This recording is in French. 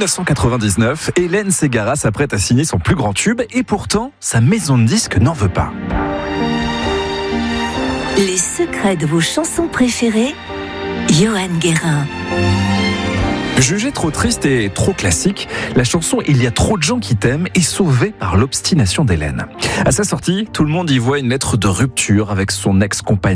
1999, Hélène Ségara s'apprête à signer son plus grand tube et pourtant, sa maison de disques n'en veut pas. Les secrets de vos chansons préférées, Johan Guérin. Jugée trop triste et trop classique, la chanson « Il y a trop de gens qui t'aiment » est sauvée par l'obstination d'Hélène. À sa sortie, tout le monde y voit une lettre de rupture avec son ex-compagne.